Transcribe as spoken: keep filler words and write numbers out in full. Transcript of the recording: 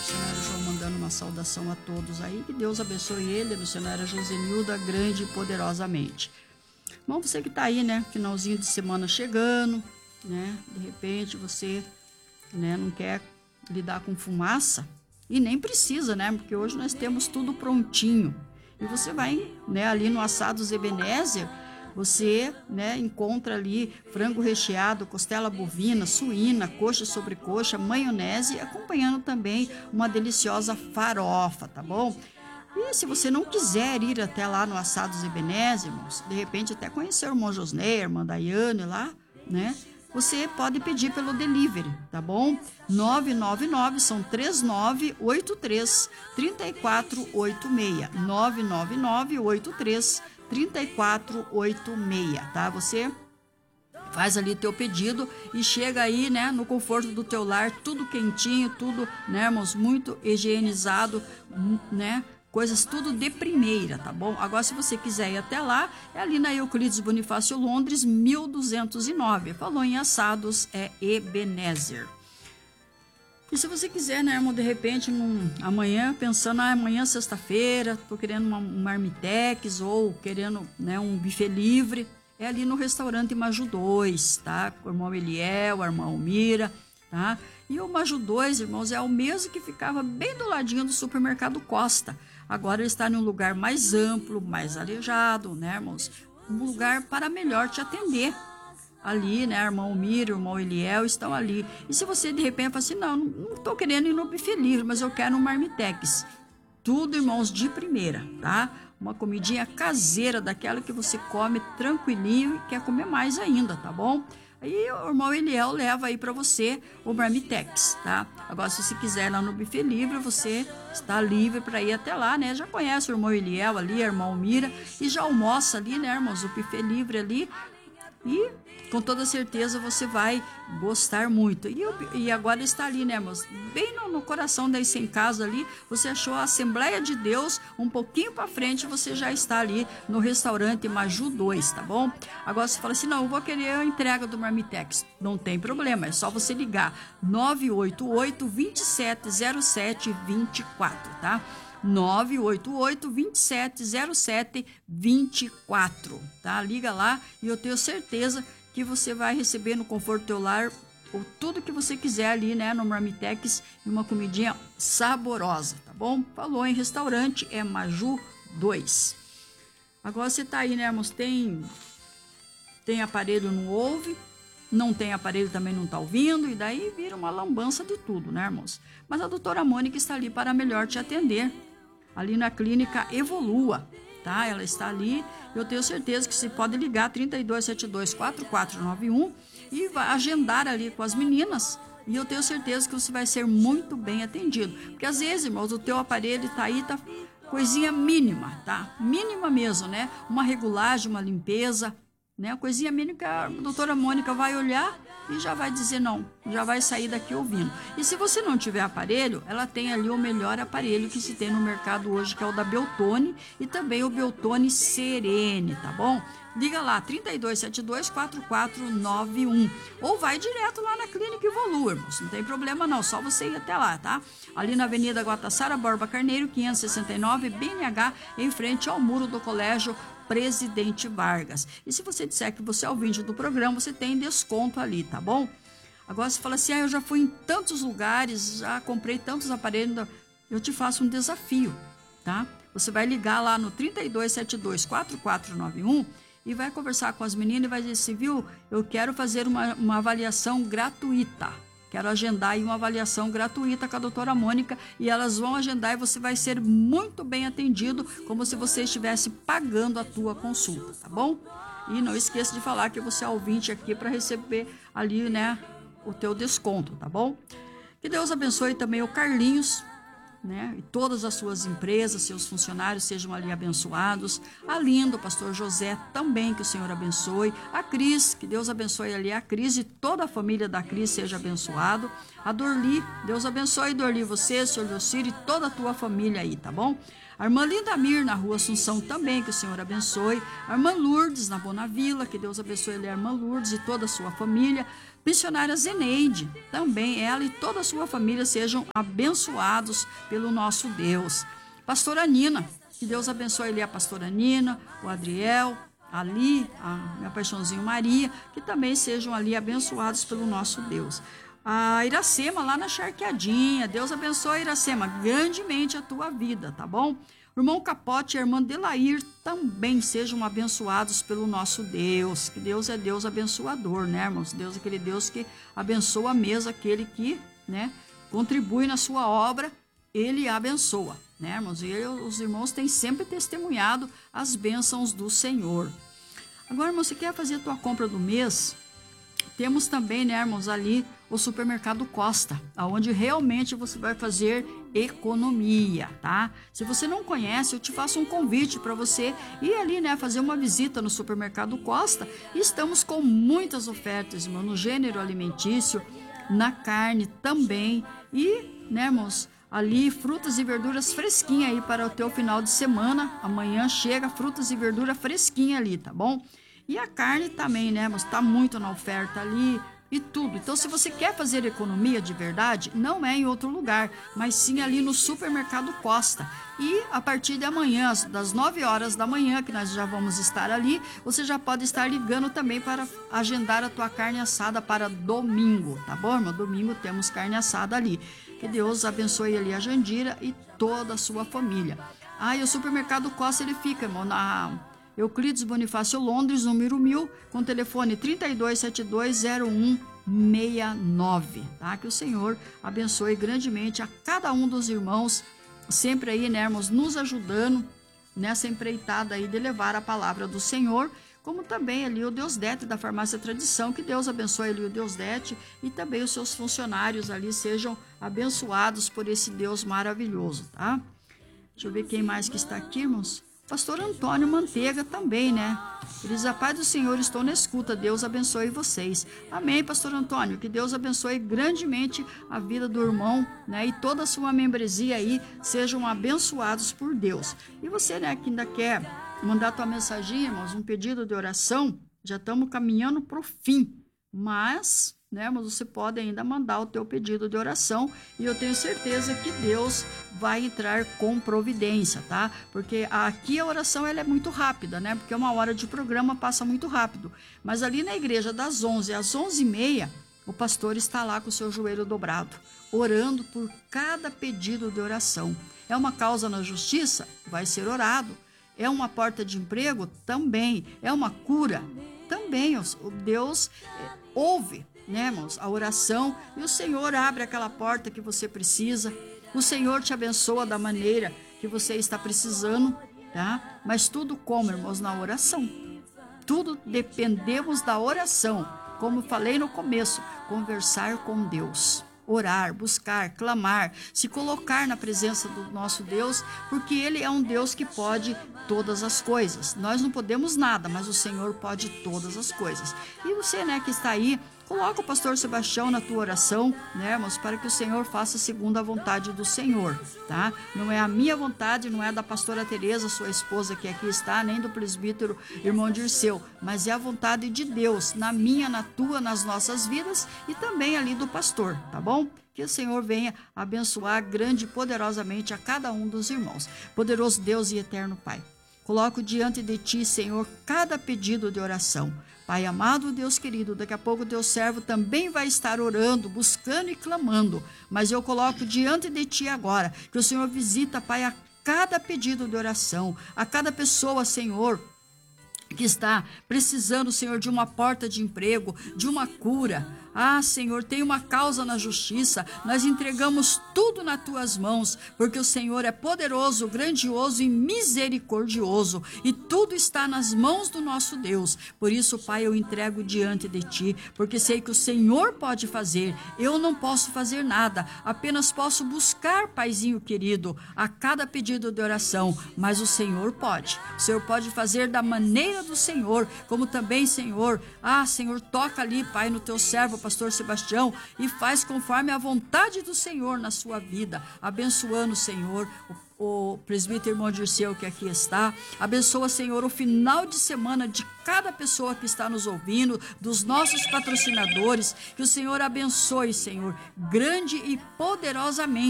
missionário João mandando uma saudação a todos aí, que Deus abençoe ele, a missionária Josenilda, grande e poderosamente. Bom, você que tá aí, né, finalzinho de semana chegando, né, de repente você, né, não quer lidar com fumaça, e nem precisa, né, porque hoje nós temos tudo prontinho, e você vai, né, ali no Assados Ebenezer, você, né, encontra ali frango recheado, costela bovina, suína, coxa sobre coxa, maionese, acompanhando também uma deliciosa farofa, tá bom? E se você não quiser ir até lá no Assados Ebenezer, irmãos, de repente até conhecer o irmão Josné, a irmã Daiane lá, né? Você pode pedir pelo delivery, tá bom? nove nove nove, são três nove oito três, três quatro oito seis. nove nove nove, oito três, três quatro oito seis, tá? Você faz ali teu pedido e chega aí, né, no conforto do teu lar, tudo quentinho, tudo, né, irmãos, muito higienizado, né? Coisas tudo de primeira, tá bom? Agora, se você quiser ir até lá, é ali na Euclides Bonifácio Londres, mil duzentos e nove. Falou em assados, é Ebenezer. E se você quiser, né, irmão, de repente, num, amanhã, pensando, ah, amanhã, sexta-feira, tô querendo uma, um marmitex ou querendo, né, um buffet livre, é ali no restaurante Maju dois, tá? Com o irmão Eliel, a irmã Almira, tá? E o Maju dois, irmãos, é o mesmo que ficava bem do ladinho do supermercado Costa. Agora ele está em um lugar mais amplo, mais arejado, né, irmãos? Um lugar para melhor te atender. Ali, né, irmão Miro, irmão Eliel estão ali. E se você de repente fala assim, não, não estou querendo ir no buffet livre, mas eu quero um marmitex. Tudo, irmãos, de primeira, tá? Uma comidinha caseira, daquela que você come tranquilinho e quer comer mais ainda, tá bom? Aí o irmão Eliel leva aí para você o marmitex, tá? Agora, se você quiser ir lá no buffet livre, você está livre para ir até lá, né? Já conhece o irmão Eliel ali, a irmã Mira, e já almoça ali, né, irmãos? O buffet livre ali. E com toda certeza você vai gostar muito. E, eu, e agora está ali, né, irmãos? Bem no, no coração da Sem Casa ali, você achou a Assembleia de Deus, um pouquinho para frente você já está ali no restaurante Maju dois, tá bom? Agora você fala assim, não, eu vou querer a entrega do marmitex. Não tem problema, é só você ligar nove oito oito, dois sete zero sete, dois quatro, tá? nove oito oito, dois sete zero sete, dois quatro, tá? Liga lá e eu tenho certeza que você vai receber no conforto do teu lar ou tudo que você quiser ali, né, no marmitex, e uma comidinha saborosa, tá bom? Falou em restaurante, é Maju dois. Agora você tá aí, né, irmãos? Tem, tem aparelho, não ouve, não tem aparelho, também não tá ouvindo, e daí vira uma lambança de tudo, né, irmãos? Mas a doutora Mônica está ali para melhor te atender. Ali na clínica Evolua, tá? Ela está ali, eu tenho certeza que você pode ligar trinta e dois setenta e dois, quarenta e quatro noventa e um e vai agendar ali com as meninas, e eu tenho certeza que você vai ser muito bem atendido, porque às vezes, irmãos, o teu aparelho tá aí, tá coisinha mínima, tá? Mínima mesmo, né? Uma regulagem, uma limpeza, né? Coisinha mínima que a doutora Mônica vai olhar e já vai dizer não, já vai sair daqui ouvindo. E se você não tiver aparelho, ela tem ali o melhor aparelho que se tem no mercado hoje, que é o da Beltone, e também o Beltone Serene, tá bom? Liga lá, trinta e dois setenta e dois, quarenta e quatro noventa e um, ou vai direto lá na Clínica Evolua, irmãos, não tem problema não, só você ir até lá, tá? Ali na Avenida Guatassara Borba Carneiro, quinhentos e sessenta e nove, B N H, em frente ao muro do Colégio Presidente Vargas. E se você disser que você é ouvinte do programa, você tem desconto ali, tá bom? Agora você fala assim, ah, eu já fui em tantos lugares, já comprei tantos aparelhos, eu te faço um desafio, tá? Você vai ligar lá no trinta e dois setenta e dois, quarenta e quatro noventa e um e vai conversar com as meninas e vai dizer assim, viu, eu quero fazer uma, uma avaliação gratuita. Quero agendar aí uma avaliação gratuita com a doutora Mônica, e elas vão agendar e você vai ser muito bem atendido, como se você estivesse pagando a tua consulta, tá bom? E não esqueça de falar que você é ouvinte aqui para receber ali, né, o teu desconto, tá bom? Que Deus abençoe também o Carlinhos, né, e todas as suas empresas, seus funcionários sejam ali abençoados. A Linda, o pastor José também, que o Senhor abençoe. A Cris, que Deus abençoe ali a Cris e toda a família da Cris seja abençoado. A Dorli, Deus abençoe, Dorli, você, senhor Leocir e toda a tua família aí, tá bom? A irmã Linda Mir, na rua Assunção também, que o Senhor abençoe. A irmã Lourdes, na Bonavila, que Deus abençoe ali a irmã Lourdes e toda a sua família. Missionária Zeneide, também ela e toda a sua família sejam abençoados pelo nosso Deus. Pastora Nina, que Deus abençoe ali a pastora Nina, o Adriel, ali, a minha paixãozinho Maria, que também sejam ali abençoados pelo nosso Deus. A Iracema lá na Charqueadinha, Deus abençoe, Iracema, grandemente a tua vida, tá bom? O irmão Capote e a irmã Delair também sejam abençoados pelo nosso Deus, que Deus é Deus abençoador, né, irmãos? Deus é aquele Deus que abençoa mesmo, aquele que, né, contribui na sua obra, ele abençoa, né, irmãos? E ele, os irmãos têm sempre testemunhado as bênçãos do Senhor. Agora, irmão, você quer fazer a tua compra do mês? Temos também, né, irmãos, ali o supermercado Costa, onde realmente você vai fazer economia, tá? Se você não conhece, eu te faço um convite para você ir ali, né, fazer uma visita no supermercado Costa. Estamos com muitas ofertas, irmão, no gênero alimentício, na carne também e, né, irmãos, ali frutas e verduras fresquinhas aí para o teu final de semana. Amanhã chega frutas e verdura fresquinha ali, tá bom? E a carne também, né, mas tá muito na oferta ali e tudo. Então, se você quer fazer economia de verdade, não é em outro lugar, mas sim ali no supermercado Costa. E a partir de amanhã, das nove horas da manhã, que nós já vamos estar ali, você já pode estar ligando também para agendar a tua carne assada para domingo, tá bom, irmão? Domingo temos carne assada ali. Que Deus abençoe ali a Jandira e toda a sua família. Ah, e o supermercado Costa, ele fica, irmão, na Euclides Bonifácio, Londres, número mil, com telefone trinta e dois setenta e dois zero um sessenta e nove, tá? Que o Senhor abençoe grandemente a cada um dos irmãos, sempre aí, né, irmãos, nos ajudando nessa empreitada aí de levar a palavra do Senhor, como também ali o Deusdete da Farmácia Tradição, que Deus abençoe ali o Deusdete e também os seus funcionários ali sejam abençoados por esse Deus maravilhoso, tá? Deixa eu ver quem mais que está aqui, irmãos. Pastor Antônio Manteiga também, né? Ele diz: a paz do Senhor, estou na escuta, Deus abençoe vocês. Amém, pastor Antônio, que Deus abençoe grandemente a vida do irmão, né? E toda a sua membresia aí sejam abençoados por Deus. E você, né, que ainda quer mandar tua mensagem, irmãos, um pedido de oração, já estamos caminhando para o fim, mas, né, mas você pode ainda mandar o teu pedido de oração e eu tenho certeza que Deus vai entrar com providência, tá? Porque aqui a oração ela é muito rápida, né? Porque uma hora de programa passa muito rápido, mas ali na igreja das onze às onze e meia, o pastor está lá com o seu joelho dobrado, orando por cada pedido de oração. É uma causa na justiça? Vai ser orado. É uma porta de emprego? Também. É uma cura? Também. O Deus ouve, né, irmãos, a oração, e o Senhor abre aquela porta que você precisa. O Senhor te abençoa da maneira que você está precisando, tá? Mas tudo como, irmãos? Na oração. Tudo dependemos da oração. Como falei no começo, conversar com Deus. Orar, buscar, clamar, se colocar na presença do nosso Deus, porque Ele é um Deus que pode todas as coisas. Nós não podemos nada, mas o Senhor pode todas as coisas. E você, né, que está aí, coloca o pastor Sebastião na tua oração, né, irmãos, para que o Senhor faça segundo a vontade do Senhor, tá? Não é a minha vontade, não é da pastora Tereza, sua esposa, que aqui está, nem do presbítero irmão Dirceu, mas é a vontade de Deus, na minha, na tua, nas nossas vidas e também ali do pastor, tá bom? Que o Senhor venha abençoar grande e poderosamente a cada um dos irmãos. Poderoso Deus e eterno Pai, coloco diante de Ti, Senhor, cada pedido de oração. Pai amado, Deus querido, daqui a pouco Teu servo também vai estar orando, buscando e clamando. Mas eu coloco diante de Ti agora, que o Senhor visita, Pai, a cada pedido de oração, a cada pessoa, Senhor, que está precisando, Senhor, de uma porta de emprego, de uma cura. Ah, Senhor, tem uma causa na justiça, nós entregamos tudo nas Tuas mãos, porque o Senhor é poderoso, grandioso e misericordioso, e tudo está nas mãos do nosso Deus. Por isso, Pai, eu entrego diante de Ti, porque sei que o Senhor pode fazer, eu não posso fazer nada, apenas posso buscar, Paizinho querido, a cada pedido de oração, mas o Senhor pode. O Senhor pode fazer da maneira do Senhor, como também, Senhor, ah, Senhor, toca ali, Pai, no Teu servo, pastor Sebastião e faz conforme a vontade do Senhor na sua vida, abençoando, Senhor, o o presbítero irmão Dirceu que aqui está. Abençoa, Senhor, o final de semana de cada pessoa que está nos ouvindo, dos nossos patrocinadores, que o Senhor abençoe, Senhor, grande e poderosamente